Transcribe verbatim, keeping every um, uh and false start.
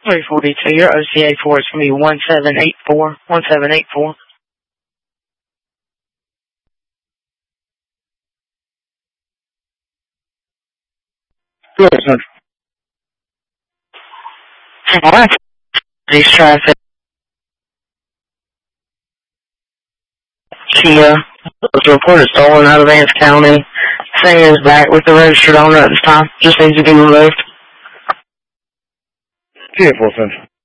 three forty-two, your O C A four is going to be one seven eight four, one seven eight four. Good, Central. Alright, these traffic. She, uh, was reported stolen out of Vance County. Thing is back with the registered owner at this time. Just needs to be removed. T A four Central.